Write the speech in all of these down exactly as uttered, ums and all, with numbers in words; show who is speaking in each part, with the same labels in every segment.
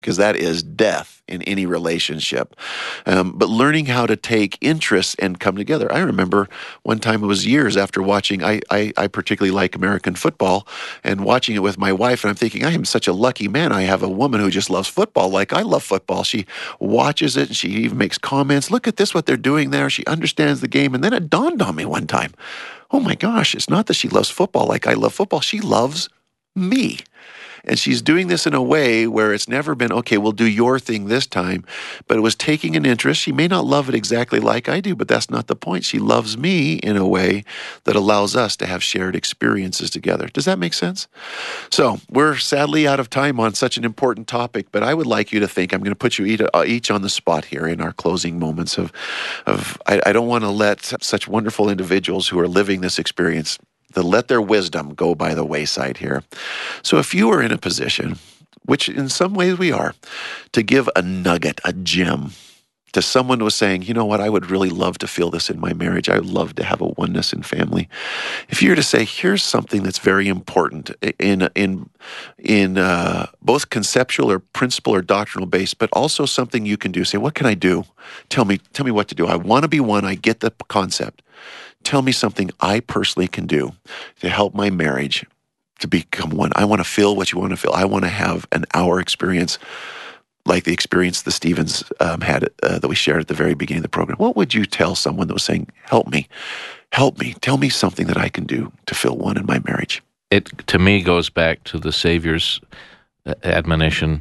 Speaker 1: because that is death in any relationship. Um, but learning how to take interests and come together. I remember one time, it was years after watching, I, I, I particularly like American football, and watching it with my wife, and I'm thinking, I am such a lucky man. I have a woman who just loves football like I love football. She watches it, and she even makes comments. Look at this, what they're doing there. She understands the game. And then it dawned on me one time, oh my gosh, it's not that she loves football like I love football. She loves me. And she's doing this in a way where it's never been, okay, we'll do your thing this time. But it was taking an interest. She may not love it exactly like I do, but that's not the point. She loves me in a way that allows us to have shared experiences together. Does that make sense? So we're sadly out of time on such an important topic, but I would like you to think, I'm going to put you each on the spot here in our closing moments of, of I, I don't want to let such wonderful individuals who are living this experience to let their wisdom go by the wayside here. So if you are in a position, which in some ways we are, to give a nugget, a gem, to someone who was saying, you know what, I would really love to feel this in my marriage. I would love to have a oneness in family. If you were to say, here's something that's very important in in in uh, both conceptual or principle or doctrinal base, but also something you can do. Say, what can I do? Tell me, tell me what to do. I want to be one. I get the concept. Tell me something I personally can do to help my marriage to become one. I want to feel what you want to feel. I want to have an hour experience like the experience the Stevens um, had uh, that we shared at the very beginning of the program. What would you tell someone that was saying, help me, help me, tell me something that I can do to feel one in my marriage?
Speaker 2: It, to me, goes back to the Savior's admonition,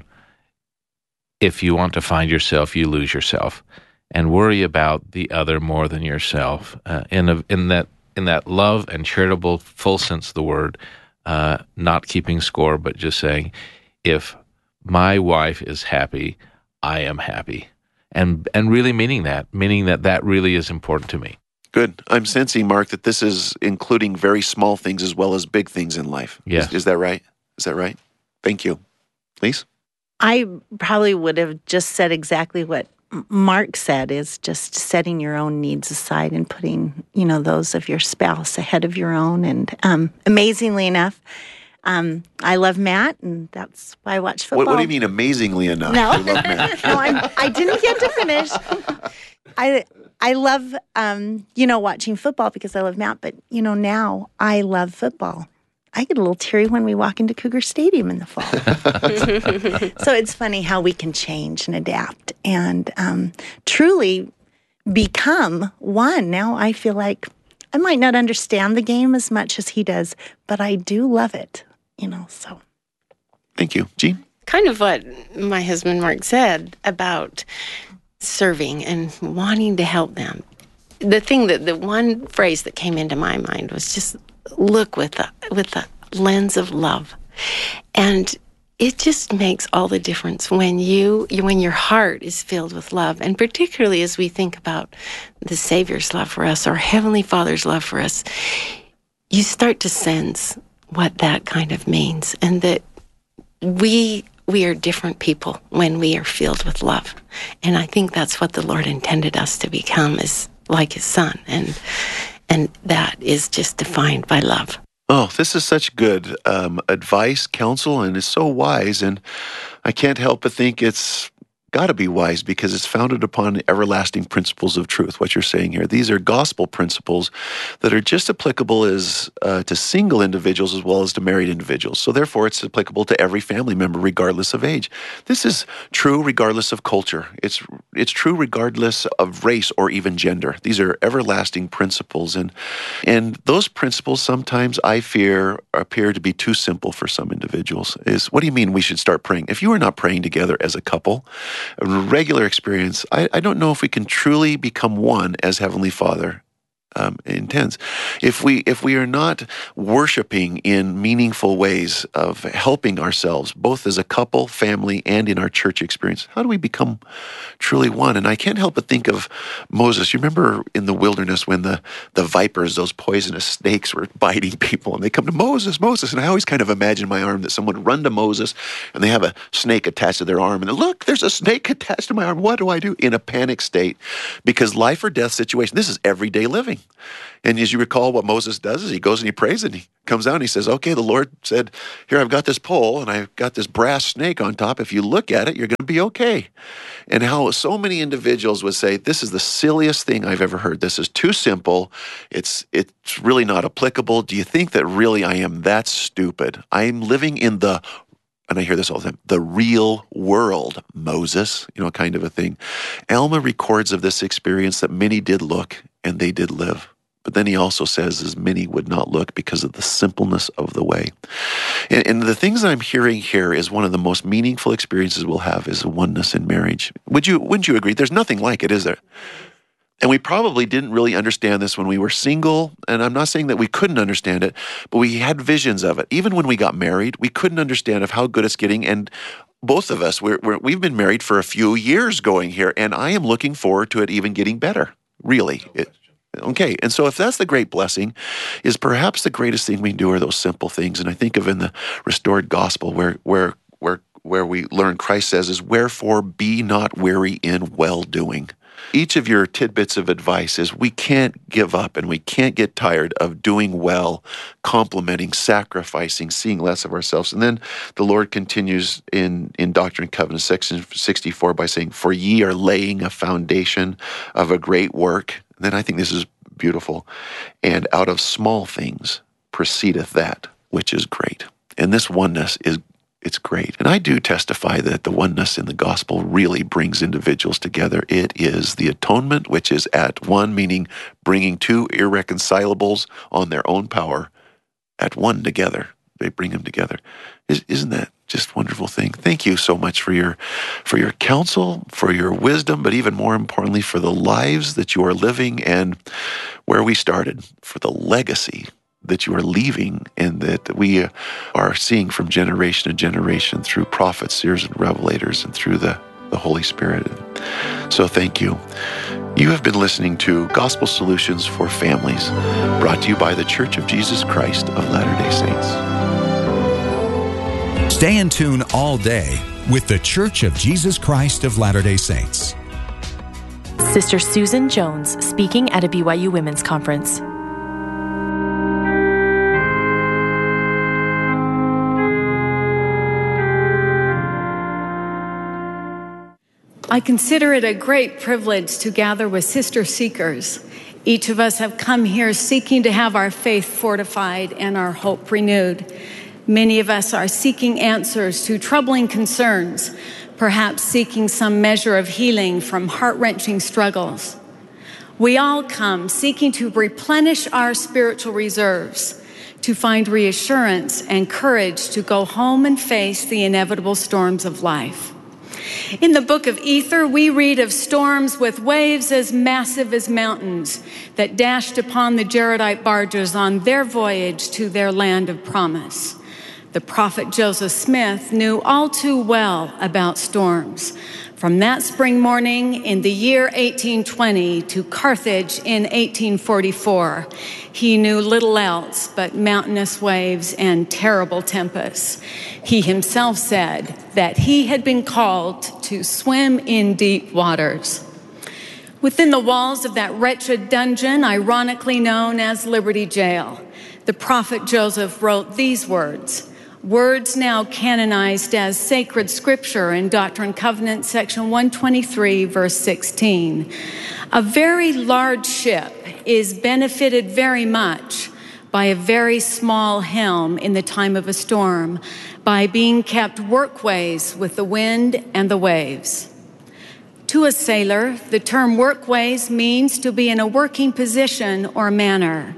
Speaker 2: if you want to find yourself, you lose yourself. And worry about the other more than yourself. Uh, in a, in that in that love and charitable full sense of the word, uh, not keeping score, but just saying, if my wife is happy, I am happy, and and really meaning that, meaning that that really is important to me.
Speaker 1: Good. I'm sensing, Mark, that this is including very small things as well as big things in life.
Speaker 2: Yeah.
Speaker 1: Is, is that right? Is that right? Thank you. Lise?
Speaker 3: I probably would have just said exactly what Mark said, is just setting your own needs aside and putting, you know, those of your spouse ahead of your own. And um, amazingly enough, um, I love Matt, and that's why I watch football.
Speaker 1: What, what do you mean, amazingly enough?
Speaker 3: No,
Speaker 1: I love Matt.
Speaker 3: no, I'm, I didn't get to finish. I I love, um, you know, watching football because I love Matt, but, you know, now I love football. I get a little teary when we walk into Cougar Stadium in the fall. So it's funny how we can change and adapt and um, truly become one. Now I feel like I might not understand the game as much as he does, but I do love it, you know, so.
Speaker 1: Thank you. Jean?
Speaker 4: Kind of what my husband Mark said about serving and wanting to help them. The thing that, the one phrase that came into my mind was just look with a, with a lens of love. And it just makes all the difference when you, you, when your heart is filled with love. And particularly as we think about the Savior's love for us, or Heavenly Father's love for us, you start to sense what that kind of means. And that we, we are different people when we are filled with love. And I think that's what the Lord intended us to become, is like His Son. And And that is just defined by love.
Speaker 1: Oh, this is such good um, advice, counsel, and it's so wise. And I can't help but think it's got to be wise because it's founded upon everlasting principles of truth, what you're saying here. These are gospel principles that are just applicable as uh, to single individuals as well as to married individuals. So therefore, it's applicable to every family member regardless of age. This is true regardless of culture. It's it's true regardless of race or even gender. These are everlasting principles. And, and those principles sometimes, I fear, appear to be too simple for some individuals. Is, what do you mean we should start praying? If you are not praying together as a couple, a regular experience, I, I don't know if we can truly become one as Heavenly Father um, intends. If we if we are not worshiping in meaningful ways of helping ourselves, both as a couple, family, and in our church experience, how do we become truly one? And I can't help but think of Moses. You remember in the wilderness when the, the vipers, those poisonous snakes, were biting people, and they come to Moses, Moses, and I always kind of imagine in my arm that someone would run to Moses, and they have a snake attached to their arm, and they, look, there's a snake attached to my arm. What do I do? In a panic state, because life or death situation, this is everyday living. And as you recall, what Moses does is he goes and he prays and he comes out and he says, okay, the Lord said, here, I've got this pole and I've got this brass snake on top. If you look at it, you're going to be okay. And how so many individuals would say, this is the silliest thing I've ever heard. This is too simple. It's it's really not applicable. Do you think that really I am that stupid? I'm living in the, and I hear this all the time, the real world, Moses, you know, kind of a thing. Alma records of this experience that many did look and they did live. But then he also says, as many would not look because of the simpleness of the way. And, and the things I'm hearing here is one of the most meaningful experiences we'll have is a oneness in marriage. Would you, wouldn't you agree? There's nothing like it, is there? And we probably didn't really understand this when we were single. And I'm not saying that we couldn't understand it, but we had visions of it. Even when we got married, we couldn't understand of how good it's getting. And both of us, we're, we're, we've been married for a few years going here, and I am looking forward to it even getting better, really. It, Okay, and so if that's the great blessing, is perhaps the greatest thing we can do are those simple things. And I think of in the restored gospel where where where where we learn Christ says is, wherefore be not weary in well-doing. Each of your tidbits of advice is we can't give up and we can't get tired of doing well, complimenting, sacrificing, seeing less of ourselves. And then the Lord continues in, in Doctrine and Covenants, section sixty-four, by saying, for ye are laying a foundation of a great work. And then I think this is beautiful. And out of small things proceedeth that which is great. And this oneness is It's great. And I do testify that the oneness in the gospel really brings individuals together. It is the atonement, which is at one, meaning bringing two irreconcilables on their own power at one together. They bring them together. Isn't that just a wonderful thing? Thank you so much for your for your counsel, for your wisdom, but even more importantly, for the lives that you are living and where we started, for the legacy that you are leaving and that we are seeing from generation to generation through prophets, seers, and revelators and through the, the Holy Spirit. So thank you. You have been listening to Gospel Solutions for Families, brought to you by the Church of Jesus Christ of Latter-day Saints.
Speaker 5: Stay in tune all day with the Church of Jesus Christ of Latter-day Saints.
Speaker 6: Sister Susan Jones speaking at a B Y U Women's Conference.
Speaker 7: I consider it a great privilege to gather with sister seekers. Each of us have come here seeking to have our faith fortified and our hope renewed. Many of us are seeking answers to troubling concerns, perhaps seeking some measure of healing from heart-wrenching struggles. We all come seeking to replenish our spiritual reserves, to find reassurance and courage to go home and face the inevitable storms of life. In the book of Ether, we read of storms with waves as massive as mountains that dashed upon the Jaredite barges on their voyage to their land of promise. The prophet Joseph Smith knew all too well about storms. From that spring morning in the year eighteen twenty to Carthage in eighteen forty-four, he knew little else but mountainous waves and terrible tempests. He himself said that he had been called to swim in deep waters. Within the walls of that wretched dungeon, ironically known as Liberty Jail, the prophet Joseph wrote these words, words now canonized as sacred scripture in Doctrine and Covenants, section one twenty-three, verse sixteen. A very large ship is benefited very much by a very small helm in the time of a storm, by being kept workways with the wind and the waves. To a sailor, the term workways means to be in a working position or manner.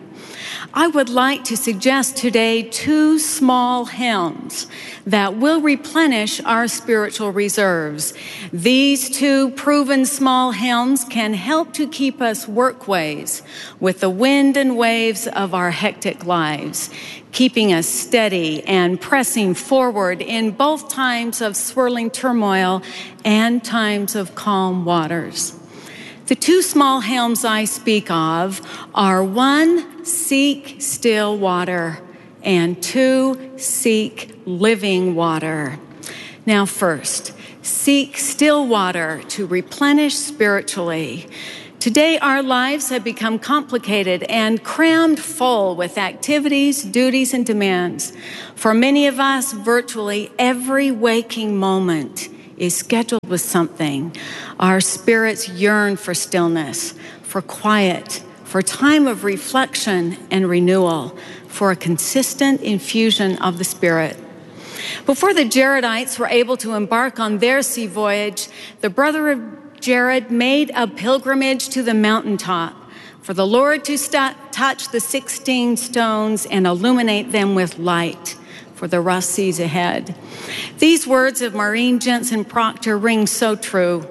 Speaker 7: I would like to suggest today two small helms that will replenish our spiritual reserves. These two proven small helms can help to keep us workways with the wind and waves of our hectic lives, keeping us steady and pressing forward in both times of swirling turmoil and times of calm waters. The two small helms I speak of are one, seek still water, and two, seek living water. Now first, seek still water to replenish spiritually. Today, our lives have become complicated and crammed full with activities, duties, and demands. For many of us, virtually every waking moment is scheduled with something. Our spirits yearn for stillness, for quiet, for time of reflection and renewal, for a consistent infusion of the Spirit. Before the Jaredites were able to embark on their sea voyage, the brother of Jared made a pilgrimage to the mountaintop for the Lord to st- touch the sixteen stones and illuminate them with light for the rough seas ahead. These words of Maureen Jensen Proctor ring so true.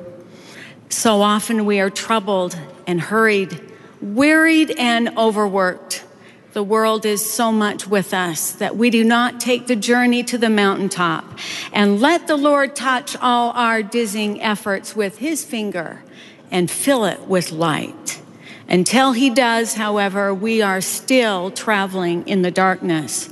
Speaker 7: So often we are troubled and hurried, wearied and overworked. The world is so much with us that we do not take the journey to the mountaintop and let the Lord touch all our dizzying efforts with his finger and fill it with light. Until he does, however, we are still traveling in the darkness.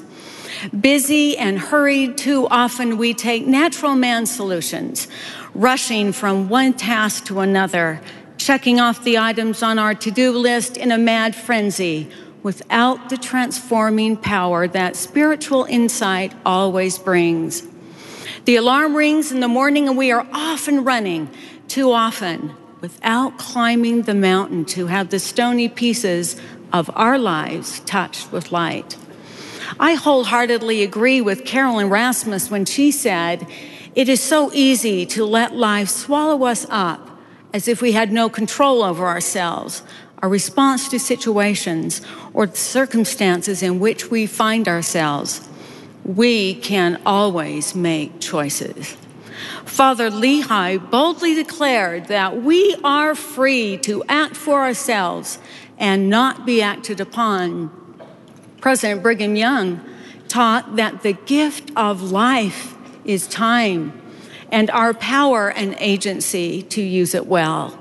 Speaker 7: Busy and hurried, too often we take natural man solutions, rushing from one task to another, checking off the items on our to-do list in a mad frenzy, without the transforming power that spiritual insight always brings. The alarm rings in the morning and we are off and running, too often, without climbing the mountain to have the stony pieces of our lives touched with light. I wholeheartedly agree with Carolyn Rasmus when she said, "It is so easy to let life swallow us up as if we had no control over ourselves, our response to situations, or the circumstances in which we find ourselves. We can always make choices." Father Lehi boldly declared that we are free to act for ourselves and not be acted upon. President Brigham Young taught that the gift of life is time and our power and agency to use it well.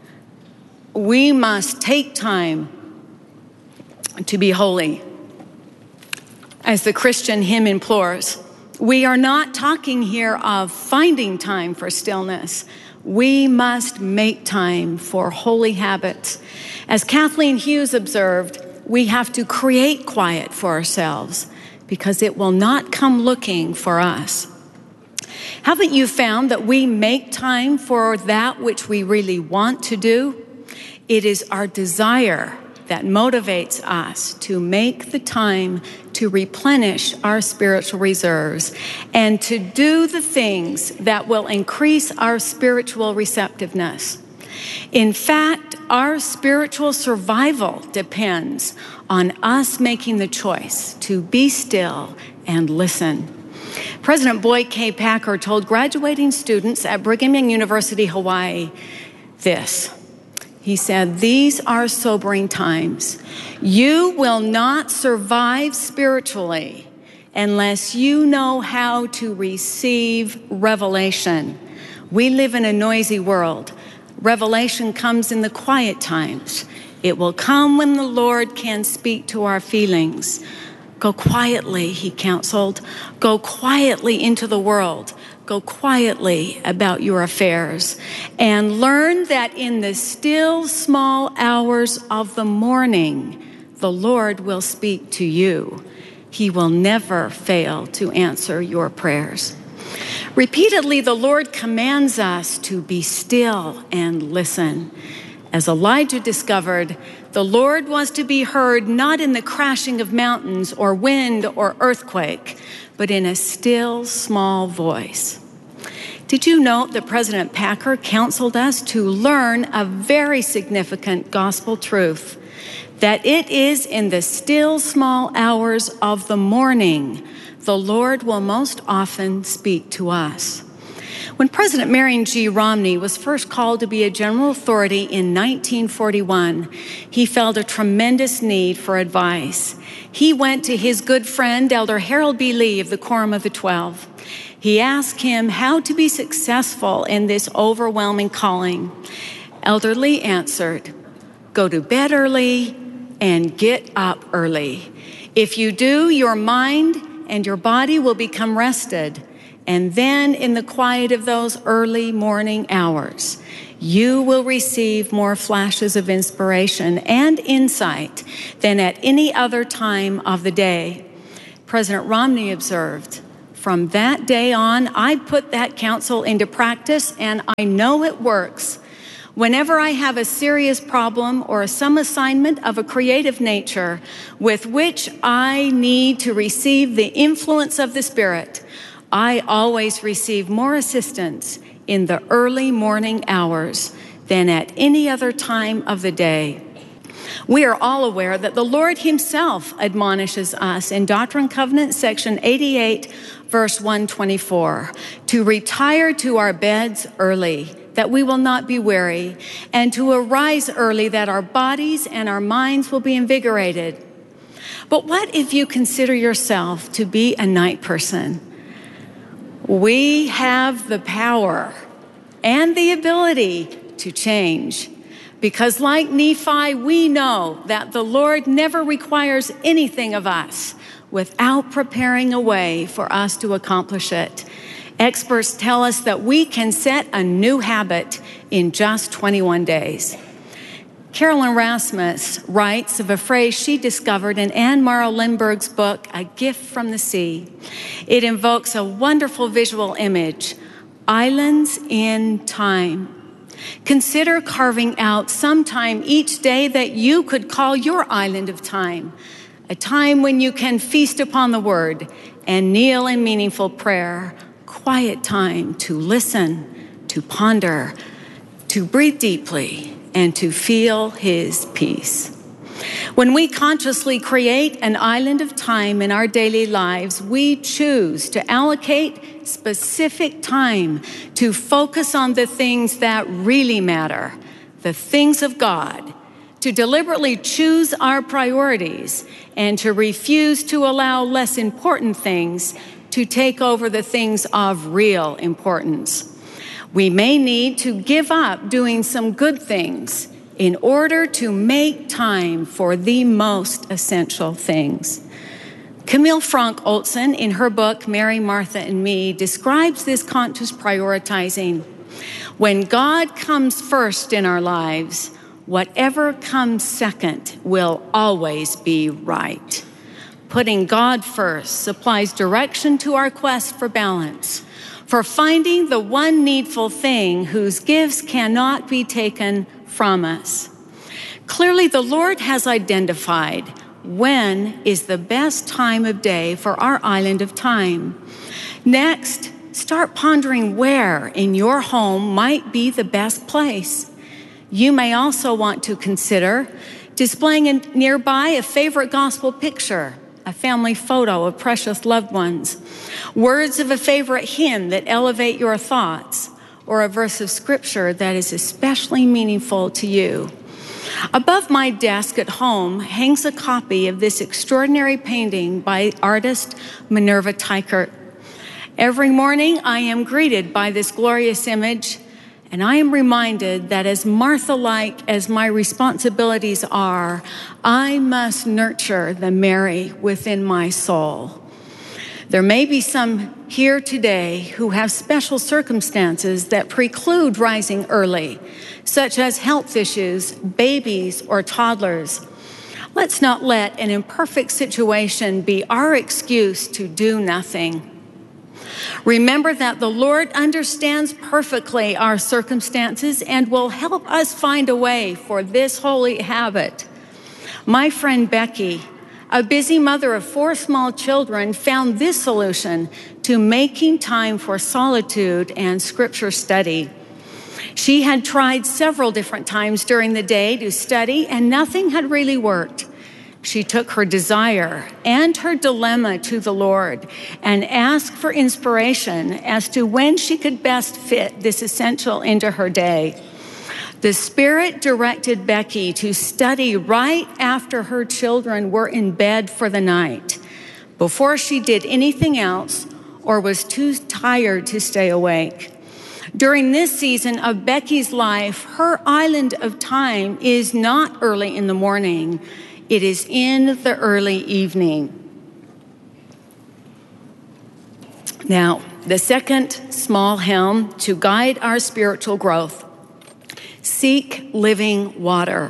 Speaker 7: We must take time to be holy. As the Christian hymn implores, we are not talking here of finding time for stillness. We must make time for holy habits. As Kathleen Hughes observed, we have to create quiet for ourselves because it will not come looking for us. Haven't you found that we make time for that which we really want to do? It is our desire that motivates us to make the time to replenish our spiritual reserves and to do the things that will increase our spiritual receptiveness. In fact, our spiritual survival depends on us making the choice to be still and listen. President Boyd K. Packer told graduating students at Brigham Young University, Hawaii, this. He said, "These are sobering times. You will not survive spiritually unless you know how to receive revelation. We live in a noisy world. Revelation comes in the quiet times. It will come when the Lord can speak to our feelings. Go quietly," he counseled. "Go quietly into the world. Go quietly about your affairs and learn that in the still small hours of the morning, the Lord will speak to you. He will never fail to answer your prayers." Repeatedly, the Lord commands us to be still and listen. As Elijah discovered, the Lord was to be heard not in the crashing of mountains or wind or earthquake, but in a still, small voice. Did you note that President Packer counseled us to learn a very significant gospel truth, that it is in the still, small hours of the morning the Lord will most often speak to us. When President Marion G. Romney was first called to be a general authority in nineteen forty-one, he felt a tremendous need for advice. He went to his good friend, Elder Harold B. Lee of the Quorum of the Twelve. He asked him how to be successful in this overwhelming calling. Elder Lee answered, "Go to bed early and get up early. If you do, your mind and your body will become rested, And then in the quiet of those early morning hours, you will receive more flashes of inspiration and insight than at any other time of the day. President Romney observed, "From that day on, I put that counsel into practice, and I know it works. Whenever I have a serious problem or some assignment of a creative nature with which I need to receive the influence of the Spirit, I always receive more assistance in the early morning hours than at any other time of the day." We are all aware that the Lord himself admonishes us in Doctrine and Covenants, section eighty-eight, verse one twenty-four, to retire to our beds early, that we will not be weary, and to arise early, that our bodies and our minds will be invigorated. But what if you consider yourself to be a night person? We have the power and the ability to change, because like Nephi, we know that the Lord never requires anything of us without preparing a way for us to accomplish it. Experts tell us that we can set a new habit in just twenty-one days. Carolyn Rasmus writes of a phrase she discovered in Anne Morrow Lindbergh's book, A Gift from the Sea. It invokes a wonderful visual image, islands in time. Consider carving out some time each day that you could call your island of time, a time when you can feast upon the word and kneel in meaningful prayer, quiet time to listen, to ponder, to breathe deeply, and to feel his peace. When we consciously create an island of time in our daily lives, we choose to allocate specific time to focus on the things that really matter, the things of God, to deliberately choose our priorities, and to refuse to allow less important things to take over the things of real importance. We may need to give up doing some good things in order to make time for the most essential things. Camille Frank Olson, in her book, Mary, Martha, and Me, describes this conscious prioritizing. When God comes first in our lives, whatever comes second will always be right. Putting God first supplies direction to our quest for balance, for finding the one needful thing whose gifts cannot be taken from us. Clearly, the Lord has identified when is the best time of day for our island of time. Next, start pondering where in your home might be the best place. You may also want to consider displaying in nearby a favorite gospel picture, a family photo of precious loved ones, words of a favorite hymn that elevate your thoughts, or a verse of scripture that is especially meaningful to you. Above my desk at home hangs a copy of this extraordinary painting by artist Minerva Teichert. Every morning I am greeted by this glorious image, and I am reminded that as Martha-like as my responsibilities are, I must nurture the Mary within my soul. There may be some here today who have special circumstances that preclude rising early, such as health issues, babies, or toddlers. Let's not let an imperfect situation be our excuse to do nothing. Remember that the Lord understands perfectly our circumstances and will help us find a way for this holy habit. My friend Becky, a busy mother of four small children, found this solution to making time for solitude and scripture study. She had tried several different times during the day to study, and nothing had really worked. She took her desire and her dilemma to the Lord and asked for inspiration as to when she could best fit this essential into her day. The Spirit directed Becky to study right after her children were in bed for the night, before she did anything else or was too tired to stay awake. During this season of Becky's life, her island of time is not early in the morning. It is in the early evening. Now, The second small helm to guide our spiritual growth: seek living water.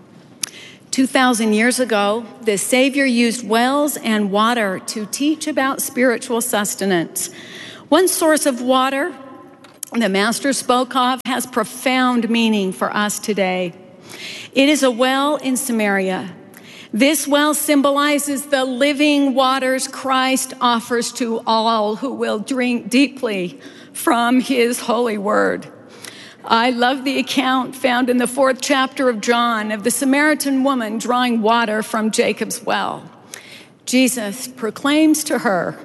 Speaker 7: two thousand years ago, the Savior used wells and water to teach about spiritual sustenance. One source of water the Master spoke of has profound meaning for us today. It is a well in Samaria. This well symbolizes the living waters Christ offers to all who will drink deeply from his holy word. I love the account found in the fourth chapter of John of the Samaritan woman drawing water from Jacob's well. Jesus proclaims to her,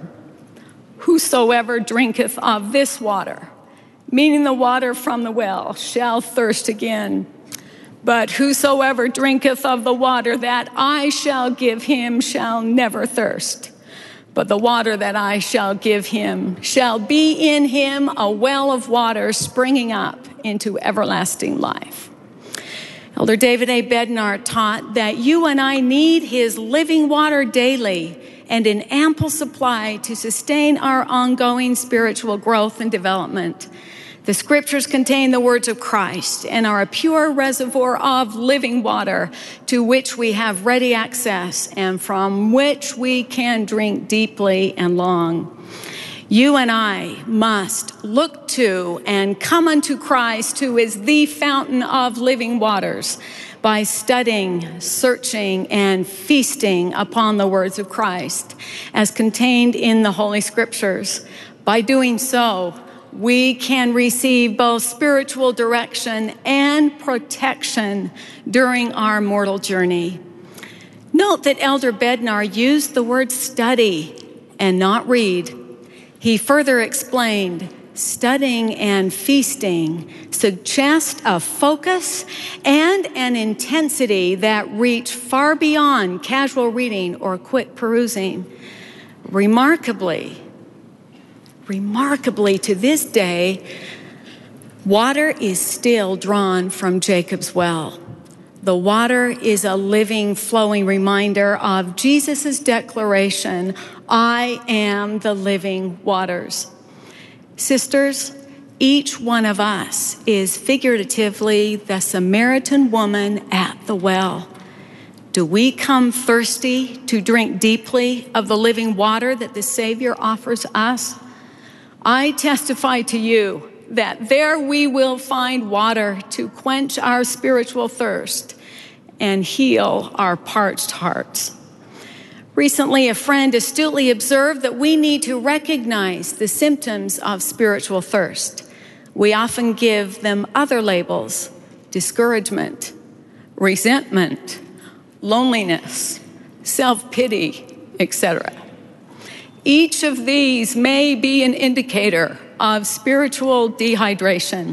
Speaker 7: "Whosoever drinketh of this water," meaning the water from the well, "shall thirst again. But whosoever drinketh of the water that I shall give him shall never thirst. But the water that I shall give him shall be in him a well of water springing up into everlasting life." Elder David A. Bednar taught that you and I need his living water daily and in ample supply to sustain our ongoing spiritual growth and development. The scriptures contain the words of Christ and are a pure reservoir of living water to which we have ready access and from which we can drink deeply and long. You and I must look to and come unto Christ, who is the fountain of living waters, by studying, searching, and feasting upon the words of Christ as contained in the Holy Scriptures. By doing so, we can receive both spiritual direction and protection during our mortal journey. Note that Elder Bednar used the word study and not read. He further explained, studying and feasting suggest a focus and an intensity that reach far beyond casual reading or quick perusing. Remarkably, Remarkably, to this day, water is still drawn from Jacob's well. The water is a living, flowing reminder of Jesus' declaration, "I am the living waters." Sisters, each one of us is figuratively the Samaritan woman at the well. Do we come thirsty to drink deeply of the living water that the Savior offers us? I testify to you that there we will find water to quench our spiritual thirst and heal our parched hearts. Recently, a friend astutely observed that we need to recognize the symptoms of spiritual thirst. We often give them other labels: discouragement, resentment, loneliness, self-pity, et cetera. Each of these may be an indicator of spiritual dehydration.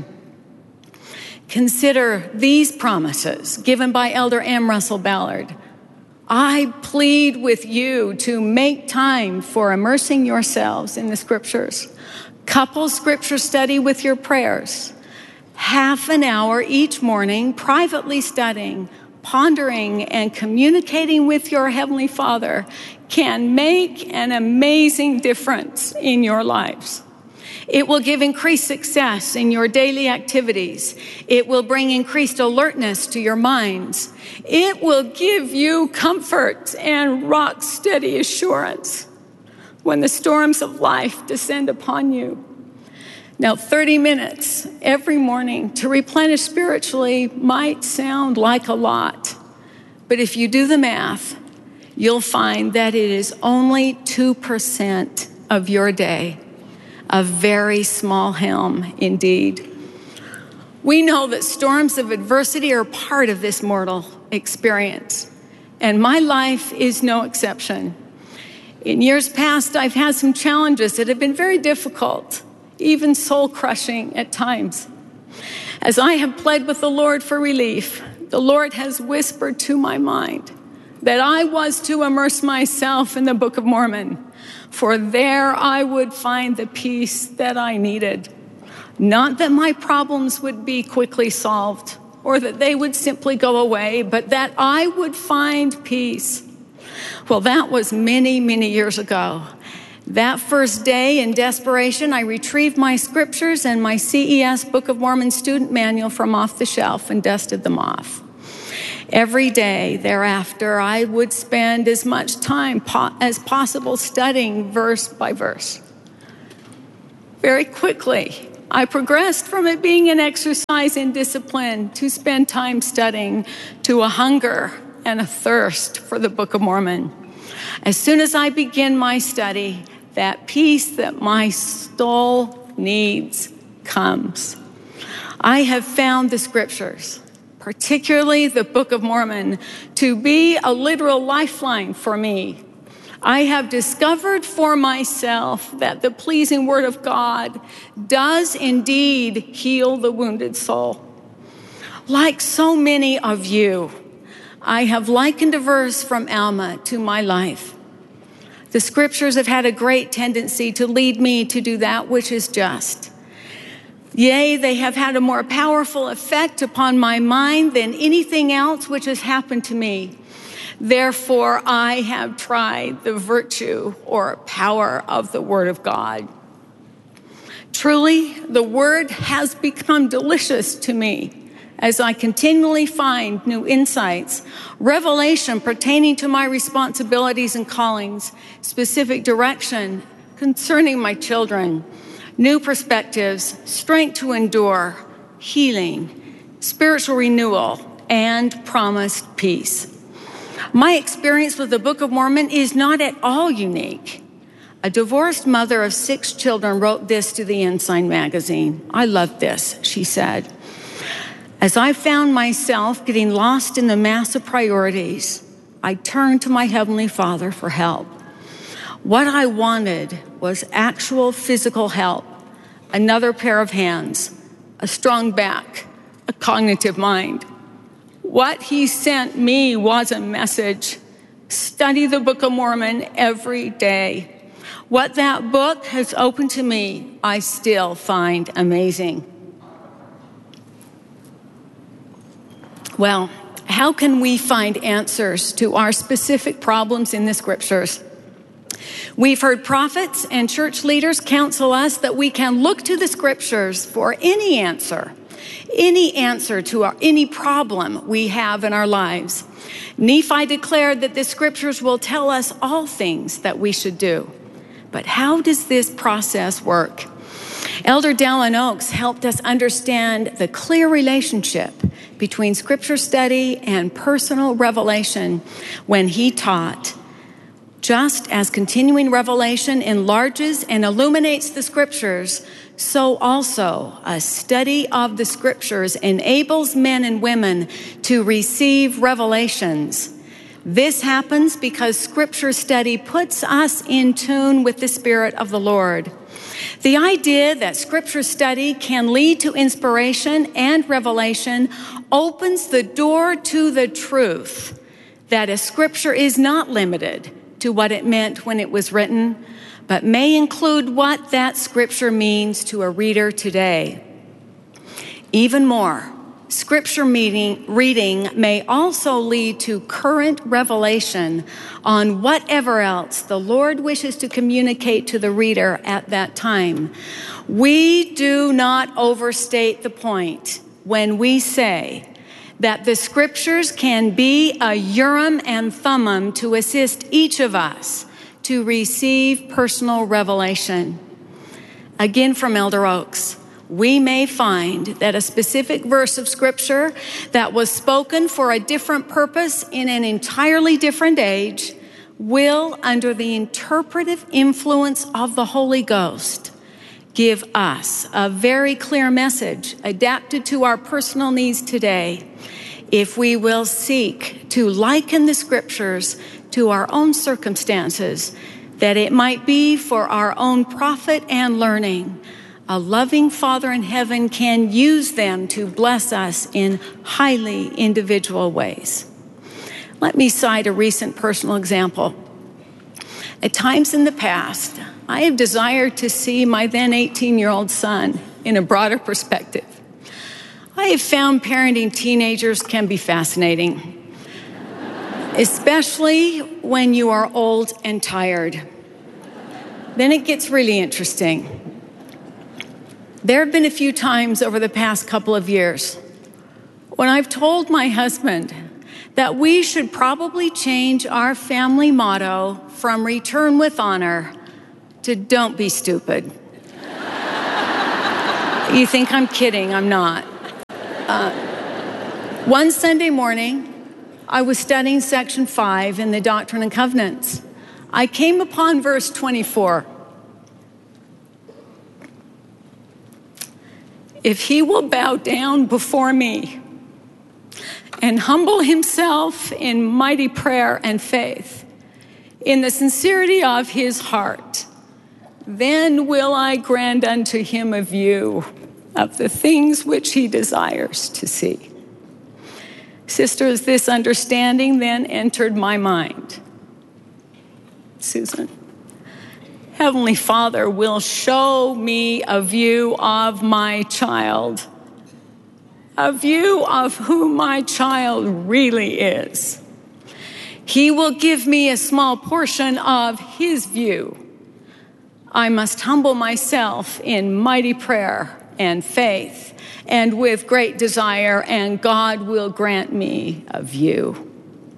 Speaker 7: Consider these promises given by Elder M. Russell Ballard. I plead with you to make time for immersing yourselves in the scriptures. Couple scripture study with your prayers. Half an hour each morning privately studying, pondering, and communicating with your Heavenly Father can make an amazing difference in your lives. It will give increased success in your daily activities. It will bring increased alertness to your minds. It will give you comfort and rock-steady assurance when the storms of life descend upon you. Now, thirty minutes every morning to replenish spiritually might sound like a lot, but if you do the math, you'll find that it is only two percent of your day, a very small helm indeed. We know that storms of adversity are part of this mortal experience, and my life is no exception. In years past, I've had some challenges that have been very difficult, even soul-crushing at times. As I have pled with the Lord for relief, the Lord has whispered to my mind that I was to immerse myself in the Book of Mormon, for there I would find the peace that I needed. Not that my problems would be quickly solved or that they would simply go away, but that I would find peace. Well, that was many, many years ago. That first day, in desperation, I retrieved my scriptures and my C E S Book of Mormon student manual from off the shelf and dusted them off. Every day thereafter, I would spend as much time po- as possible studying verse by verse. Very quickly, I progressed from it being an exercise in discipline to spend time studying to a hunger and a thirst for the Book of Mormon. As soon as I begin my study, that peace that my soul needs comes. I have found the scriptures, particularly the Book of Mormon, to be a literal lifeline for me. I have discovered for myself that the pleasing word of God does indeed heal the wounded soul. Like so many of you, I have likened a verse from Alma to my life. The scriptures have had a great tendency to lead me to do that which is just. Yea, they have had a more powerful effect upon my mind than anything else which has happened to me. Therefore, I have tried the virtue or power of the Word of God. Truly, the Word has become delicious to me as I continually find new insights, revelation pertaining to my responsibilities and callings, specific direction concerning my children, new perspectives, strength to endure, healing, spiritual renewal, and promised peace. My experience with the Book of Mormon is not at all unique. A divorced mother of six children wrote this to the Ensign magazine. I love this, she said. As I found myself getting lost in the mass of priorities, I turned to my Heavenly Father for help. What I wanted was actual physical help, another pair of hands, a strong back, a cognitive mind. What He sent me was a message. Study the Book of Mormon every day. What that book has opened to me, I still find amazing. Well, how can we find answers to our specific problems in the scriptures? We've heard prophets and church leaders counsel us that we can look to the scriptures for any answer, any answer to our, any problem we have in our lives. Nephi declared that the scriptures will tell us all things that we should do. But how does this process work? Elder Dallin Oaks helped us understand the clear relationship between scripture study and personal revelation when he taught, just as continuing revelation enlarges and illuminates the scriptures, so also a study of the scriptures enables men and women to receive revelations. This happens because scripture study puts us in tune with the Spirit of the Lord. The idea that scripture study can lead to inspiration and revelation opens the door to the truth that a scripture is not limited to what it meant when it was written, but may include what that scripture means to a reader today. Even more, scripture meeting, reading may also lead to current revelation on whatever else the Lord wishes to communicate to the reader at that time. We do not overstate the point when we say that the scriptures can be a Urim and Thummim to assist each of us to receive personal revelation. Again from Elder Oaks, we may find that a specific verse of scripture that was spoken for a different purpose in an entirely different age will, under the interpretive influence of the Holy Ghost, give us a very clear message adapted to our personal needs today, if we will seek to liken the scriptures to our own circumstances, that it might be for our own profit and learning. A loving Father in heaven can use them to bless us in highly individual ways. Let me cite a recent personal example. At times in the past, I have desired to see my then eighteen-year-old son in a broader perspective. I have found parenting teenagers can be fascinating, especially when you are old and tired. then it gets really interesting. There have been a few times over the past couple of years when I've told my husband that we should probably change our family motto from return with honor to don't be stupid. You think I'm kidding, I'm not. Uh, one Sunday morning, I was studying section five in the Doctrine and Covenants. I came upon verse twenty-four. If he will bow down before me and humble himself in mighty prayer and faith, in the sincerity of his heart, then will I grant unto him a view of the things which he desires to see. Sisters, this understanding then entered my mind. Susan, Heavenly Father will show me a view of my child, a view of who my child really is. He will give me a small portion of his view. I must humble myself in mighty prayer and faith and with great desire, and God will grant me a view.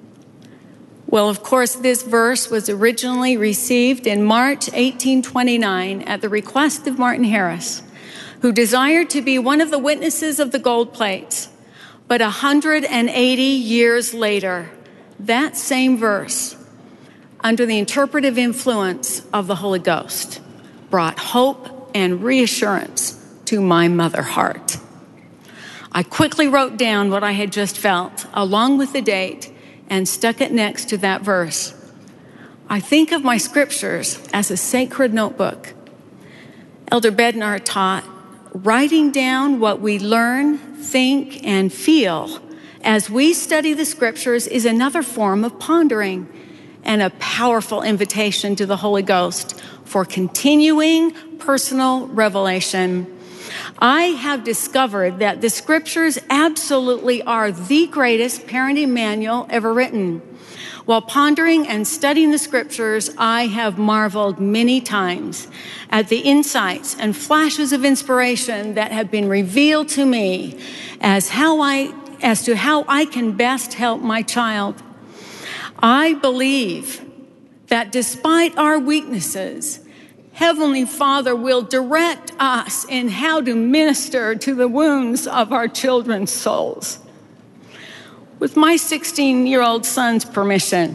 Speaker 7: Well, of course, this verse was originally received in March eighteen twenty-nine at the request of Martin Harris, who desired to be one of the witnesses of the gold plates. But one hundred eighty years later, that same verse, under the interpretive influence of the Holy Ghost, brought hope and reassurance to my mother heart. I quickly wrote down what I had just felt, along with the date, and stuck it next to that verse. I think of my scriptures as a sacred notebook. Elder Bednar taught, writing down what we learn, think, and feel as we study the scriptures is another form of pondering and a powerful invitation to the Holy Ghost for continuing personal revelation. I have discovered that the scriptures absolutely are the greatest parenting manual ever written. While pondering and studying the scriptures, I have marveled many times at the insights and flashes of inspiration that have been revealed to me as how I, as to how I can best help my child. I believe that despite our weaknesses, Heavenly Father will direct us in how to minister to the wounds of our children's souls. With my sixteen-year-old son's permission,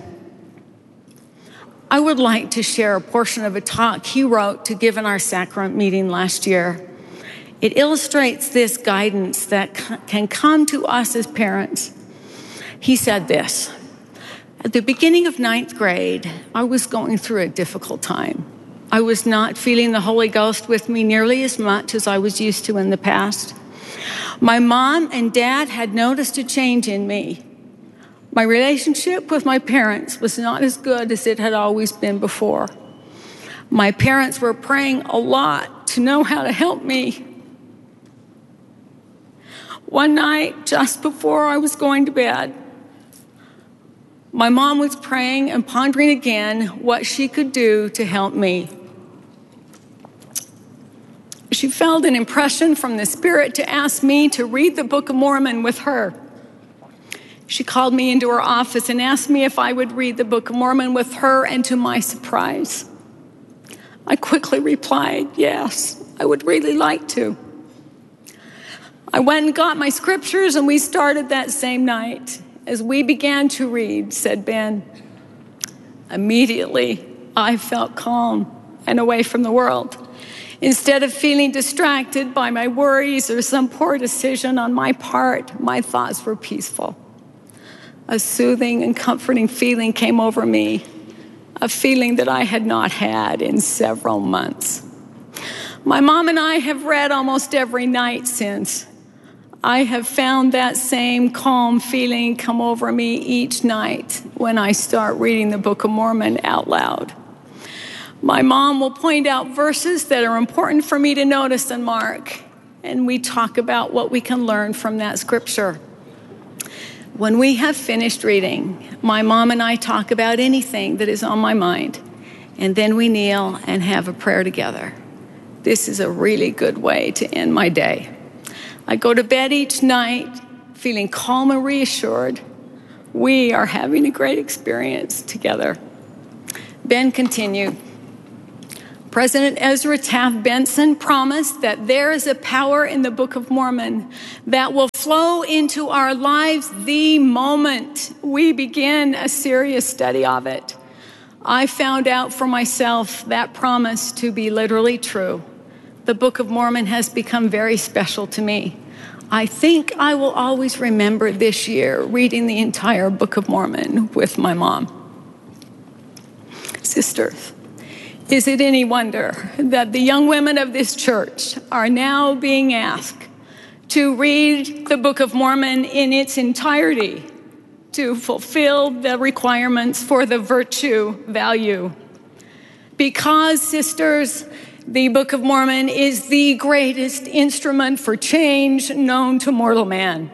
Speaker 7: I would like to share a portion of a talk he wrote to give in our sacrament meeting last year. It illustrates this guidance that can come to us as parents. He said this: at the beginning of ninth grade, I was going through a difficult time. I was not feeling the Holy Ghost with me nearly as much as I was used to in the past. My mom and dad had noticed a change in me. My relationship with my parents was not as good as it had always been before. My parents were praying a lot to know how to help me. One night, just before I was going to bed, my mom was praying and pondering again what she could do to help me. She felt an impression from the Spirit to ask me to read the Book of Mormon with her. She called me into her office and asked me if I would read the Book of Mormon with her, and to my surprise, I quickly replied, yes, I would really like to. I went and got my scriptures, and we started that same night. As we began to read, said Ben, immediately I felt calm and away from the world. Instead of feeling distracted by my worries or some poor decision on my part, my thoughts were peaceful. A soothing and comforting feeling came over me, a feeling that I had not had in several months. My mom and I have read almost every night since. I have found that same calm feeling come over me each night when I start reading the Book of Mormon out loud. My mom will point out verses that are important for me to notice and mark, and we talk about what we can learn from that scripture. When we have finished reading, my mom and I talk about anything that is on my mind, and then we kneel and have a prayer together. This is a really good way to end my day. I go to bed each night feeling calm and reassured. We are having a great experience together. Ben continued, President Ezra Taft Benson promised that there is a power in the Book of Mormon that will flow into our lives the moment we begin a serious study of it. I found out for myself that promise to be literally true. The Book of Mormon has become very special to me. I think I will always remember this year reading the entire Book of Mormon with my mom. Sisters, is it any wonder that the young women of this church are now being asked to read the Book of Mormon in its entirety to fulfill the requirements for the virtue value? Because, sisters, the Book of Mormon is the greatest instrument for change known to mortal man.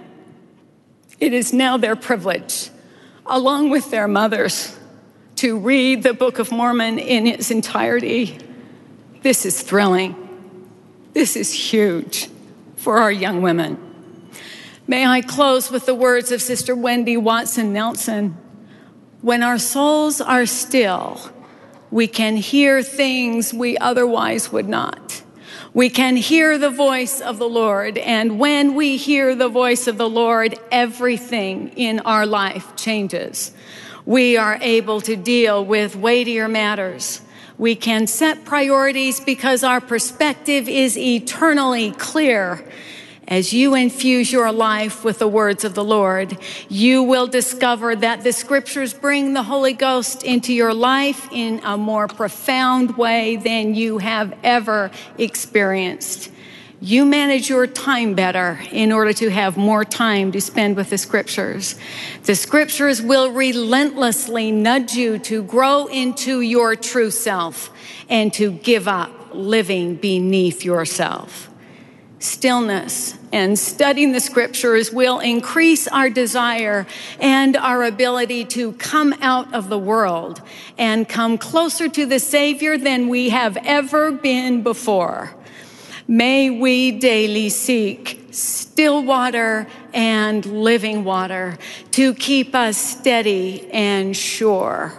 Speaker 7: It is now their privilege, along with their mothers, to read the Book of Mormon in its entirety. This is thrilling. This is huge for our young women. May I close with the words of Sister Wendy Watson Nelson. When our souls are still, we can hear things we otherwise would not. We can hear the voice of the Lord, and when we hear the voice of the Lord, everything in our life changes. We are able to deal with weightier matters. We can set priorities because our perspective is eternally clear. As you infuse your life with the words of the Lord, you will discover that the scriptures bring the Holy Ghost into your life in a more profound way than you have ever experienced. You manage your time better in order to have more time to spend with the scriptures. The scriptures will relentlessly nudge you to grow into your true self and to give up living beneath yourself. Stillness and studying the scriptures will increase our desire and our ability to come out of the world and come closer to the Savior than we have ever been before. May we daily seek still water and living water to keep us steady and sure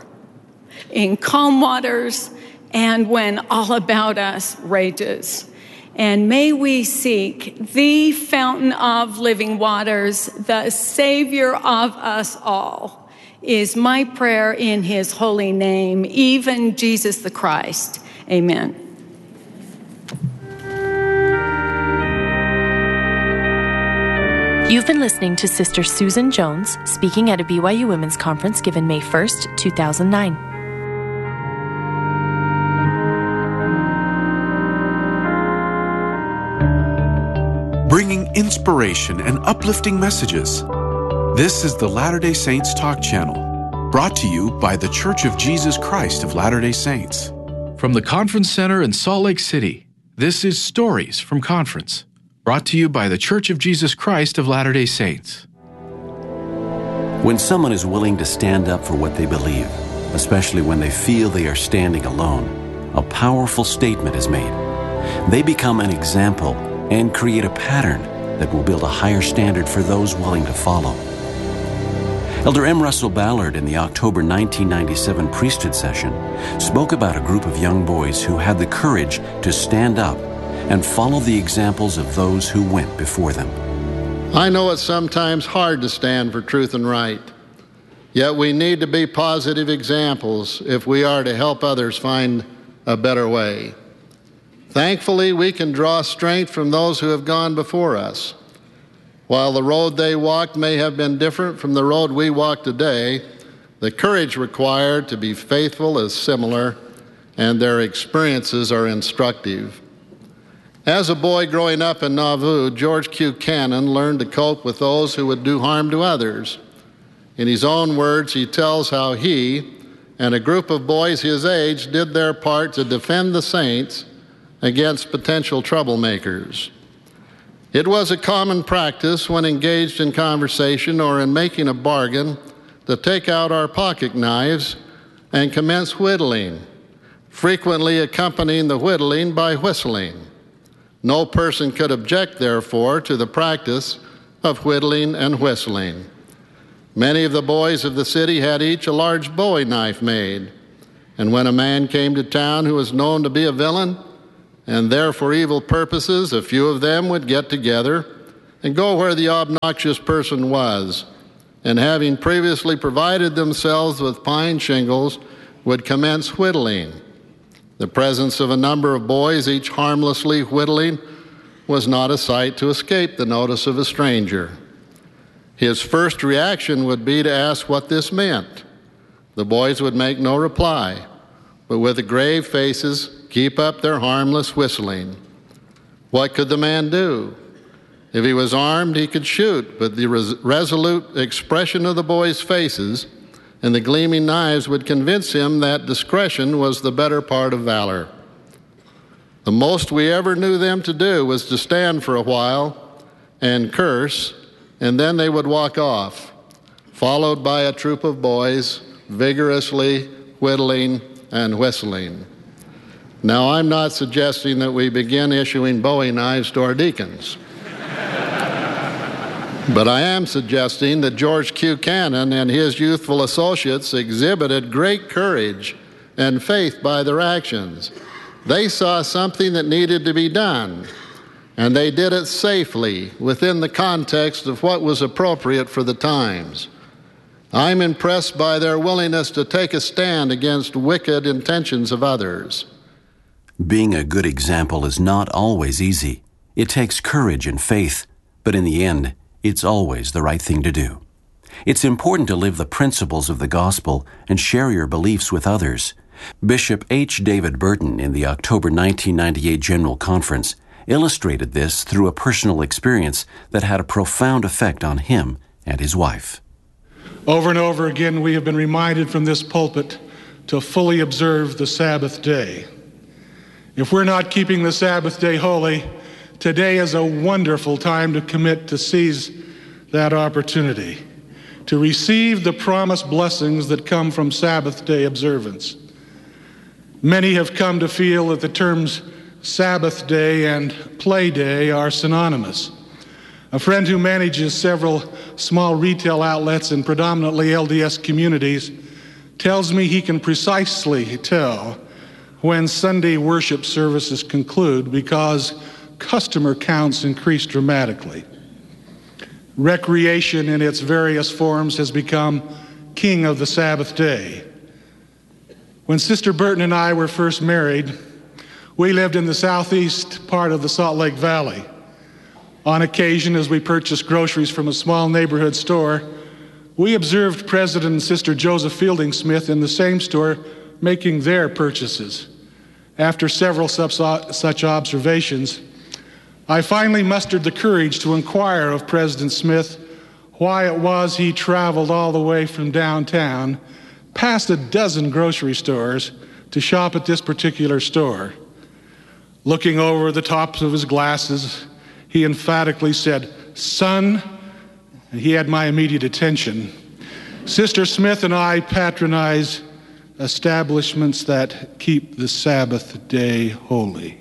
Speaker 7: in calm waters and when all about us rages. And may we seek the fountain of living waters, the Savior of us all, is my prayer in his holy name, even Jesus the Christ. Amen.
Speaker 6: You've been listening to Sister Susan Jones speaking at a B Y U Women's Conference given May first, two thousand nine.
Speaker 8: Bringing inspiration and uplifting messages. This is the Latter-day Saints Talk Channel, brought to you by The Church of Jesus Christ of Latter-day Saints.
Speaker 9: From the Conference Center in Salt Lake City, this is Stories from Conference, brought to you by The Church of Jesus Christ of Latter-day Saints.
Speaker 10: When someone is willing to stand up for what they believe, especially when they feel they are standing alone, a powerful statement is made. They become an example and create a pattern that will build a higher standard for those willing to follow. Elder M. Russell Ballard in the October nineteen ninety-seven priesthood session spoke about a group of young boys who had the courage to stand up and follow the examples of those who went before them.
Speaker 11: I know it's sometimes hard to stand for truth and right, yet we need to be positive examples if we are to help others find a better way. Thankfully, we can draw strength from those who have gone before us. While the road they walked may have been different from the road we walk today, the courage required to be faithful is similar, and their experiences are instructive. As a boy growing up in Nauvoo, George Q. Cannon learned to cope with those who would do harm to others. In his own words, he tells how he and a group of boys his age did their part to defend the saints against potential troublemakers. It was a common practice when engaged in conversation or in making a bargain to take out our pocket knives and commence whittling, frequently accompanying the whittling by whistling. No person could object, therefore, to the practice of whittling and whistling. Many of the boys of the city had each a large bowie knife made, and when a man came to town who was known to be a villain, and there for evil purposes, a few of them would get together and go where the obnoxious person was, and having previously provided themselves with pine shingles, would commence whittling. The presence of a number of boys, each harmlessly whittling, was not a sight to escape the notice of a stranger. His first reaction would be to ask what this meant. The boys would make no reply, but with grave faces keep up their harmless whistling. What could the man do? If he was armed, he could shoot, but the res- resolute expression of the boys' faces and the gleaming knives would convince him that discretion was the better part of valor. The most we ever knew them to do was to stand for a while and curse, and then they would walk off, followed by a troop of boys vigorously whittling and whistling. Now, I'm not suggesting that we begin issuing bowie knives to our deacons. But I am suggesting that George Q. Cannon and his youthful associates exhibited great courage and faith by their actions. They saw something that needed to be done, and they did it safely within the context of what was appropriate for the times. I'm impressed by their willingness to take a stand against wicked intentions of others.
Speaker 10: Being a good example is not always easy. It takes courage and faith, but in the end, it's always the right thing to do. It's important to live the principles of the gospel and share your beliefs with others. Bishop H. David Burton in the October nineteen ninety-eight General Conference illustrated this through a personal experience that had a profound effect on him and his wife.
Speaker 12: Over and over again, we have been reminded from this pulpit to fully observe the Sabbath day. If we're not keeping the Sabbath day holy, today is a wonderful time to commit to seize that opportunity, to receive the promised blessings that come from Sabbath day observance. Many have come to feel that the terms Sabbath day and play day are synonymous. A friend who manages several small retail outlets in predominantly L D S communities tells me he can precisely tell when Sunday worship services conclude because customer counts increase dramatically. Recreation in its various forms has become king of the Sabbath day. When Sister Burton and I were first married, we lived in the southeast part of the Salt Lake Valley. On occasion, as we purchased groceries from a small neighborhood store, we observed President and Sister Joseph Fielding Smith in the same store making their purchases. After several such observations, I finally mustered the courage to inquire of President Smith why it was he traveled all the way from downtown, past a dozen grocery stores, to shop at this particular store. Looking over the tops of his glasses, he emphatically said, "Son," and he had my immediate attention. Sister Smith and I patronize establishments that keep the Sabbath day holy.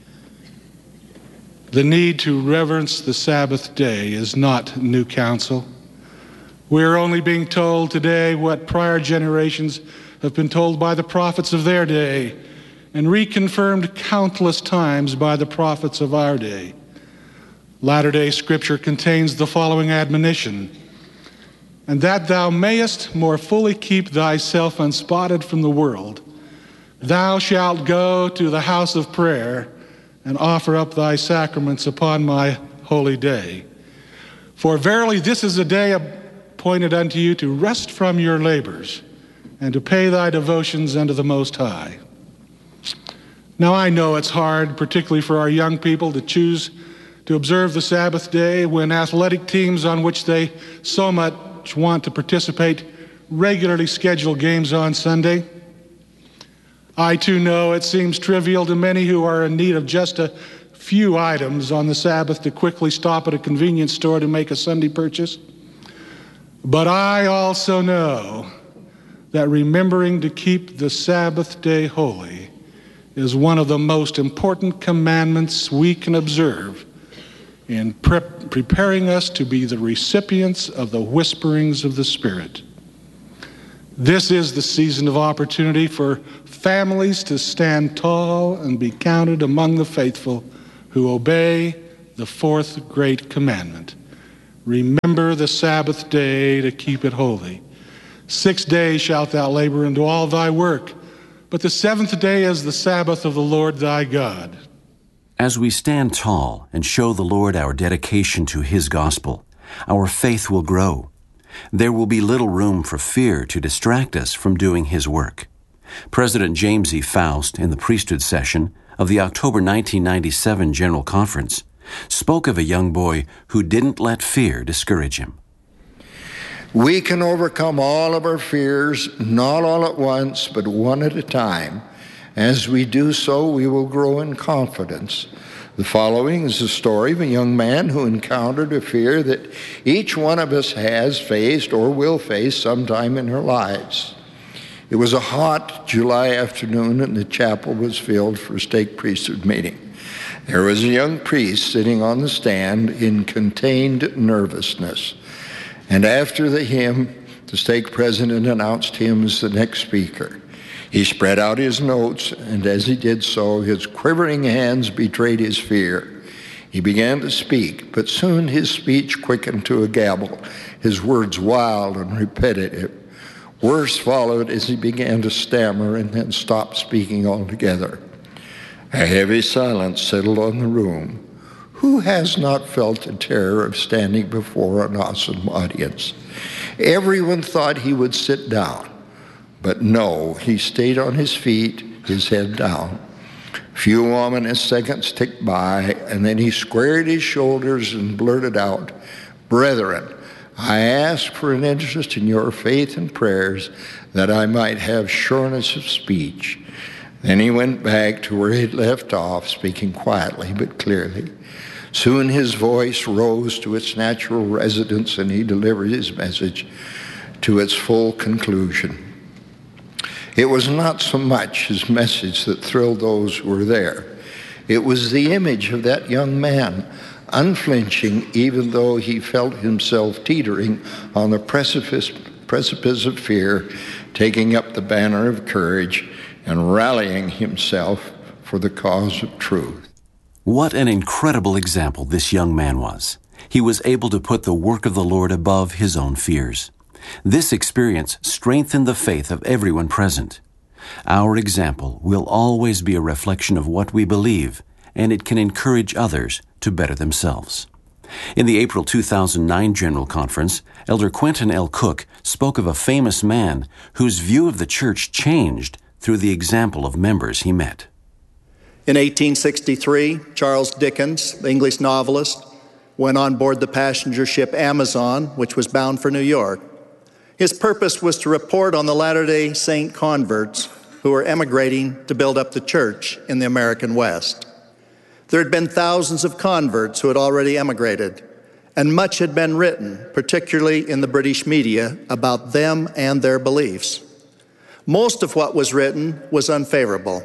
Speaker 12: The need to reverence the Sabbath day is not new counsel. We're only being told today what prior generations have been told by the prophets of their day and reconfirmed countless times by the prophets of our day. Latter-day Scripture contains the following admonition: "And that thou mayest more fully keep thyself unspotted from the world, thou shalt go to the house of prayer and offer up thy sacraments upon my holy day. For verily this is a day appointed unto you to rest from your labors and to pay thy devotions unto the Most High." Now I know it's hard, particularly for our young people, to choose to observe the Sabbath day when athletic teams on which they so much want to participate regularly schedule games on Sunday. I too know it seems trivial to many who are in need of just a few items on the Sabbath to quickly stop at a convenience store to make a Sunday purchase. But I also know that remembering to keep the Sabbath day holy is one of the most important commandments we can observe in pre- preparing us to be the recipients of the whisperings of the Spirit. This is the season of opportunity for families to stand tall and be counted among the faithful who obey the fourth great commandment. Remember the Sabbath day to keep it holy. Six days shalt thou labor and do all thy work, but the seventh day is the Sabbath of the Lord thy God.
Speaker 10: As we stand tall and show the Lord our dedication to His gospel, our faith will grow. There will be little room for fear to distract us from doing His work. President James E. Faust, in the priesthood session of the October nineteen ninety-seven General Conference, spoke of a young boy who didn't let fear discourage him.
Speaker 13: We can overcome all of our fears, not all at once, but one at a time. As we do so, we will grow in confidence. The following is the story of a young man who encountered a fear that each one of us has faced or will face sometime in our lives. It was a hot July afternoon and the chapel was filled for a stake priesthood meeting. There was a young priest sitting on the stand in contained nervousness. And after the hymn, the stake president announced him as the next speaker. He spread out his notes, and as he did so, his quivering hands betrayed his fear. He began to speak, but soon his speech quickened to a gabble, his words wild and repetitive. Worse followed as he began to stammer and then stopped speaking altogether. A heavy silence settled on the room. Who has not felt the terror of standing before an awesome audience? Everyone thought he would sit down. But no, he stayed on his feet, his head down. Few ominous seconds ticked by, and then he squared his shoulders and blurted out, "Brethren, I ask for an interest in your faith and prayers that I might have sureness of speech." Then he went back to where he'd left off, speaking quietly but clearly. Soon his voice rose to its natural resonance, and he delivered his message to its full conclusion. It was not so much his message that thrilled those who were there. It was the image of that young man, unflinching even though he felt himself teetering on the precipice, precipice of fear, taking up the banner of courage and rallying himself for the cause of truth.
Speaker 10: What an incredible example this young man was. He was able to put the work of the Lord above his own fears. This experience strengthened the faith of everyone present. Our example will always be a reflection of what we believe, and it can encourage others to better themselves. In the April two thousand nine General Conference, Elder Quentin L. Cook spoke of a famous man whose view of the church changed through the example of members he met.
Speaker 14: In eighteen sixty-three, Charles Dickens, the English novelist, went on board the passenger ship Amazon, which was bound for New York. His purpose was to report on the Latter-day Saint converts who were emigrating to build up the church in the American West. There had been thousands of converts who had already emigrated, and much had been written, particularly in the British media, about them and their beliefs. Most of what was written was unfavorable.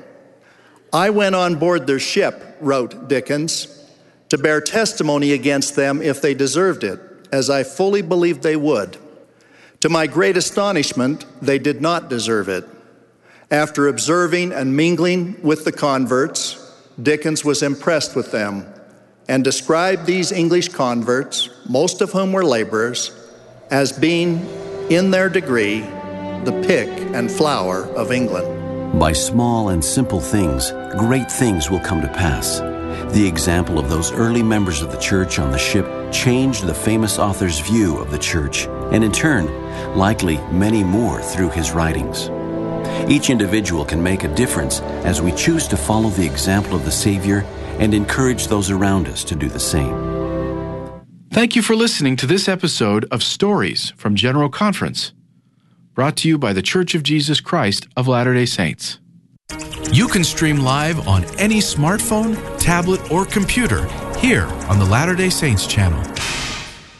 Speaker 14: I went on board their ship, wrote Dickens, to bear testimony against them if they deserved it, as I fully believed they would. To my great astonishment, they did not deserve it. After observing and mingling with the converts, Dickens was impressed with them and described these English converts, most of whom were laborers, as being, in their degree, the pick and flower of England.
Speaker 10: By small and simple things, great things will come to pass. The example of those early members of the church on the ship changed the famous author's view of the church, and in turn, likely many more through his writings. Each individual can make a difference as we choose to follow the example of the Savior and encourage those around us to do the same.
Speaker 9: Thank you for listening to this episode of Stories from General Conference, brought to you by the Church of Jesus Christ of Latter-day Saints. You can stream live on any smartphone, tablet, or computer here on the Latter-day Saints channel.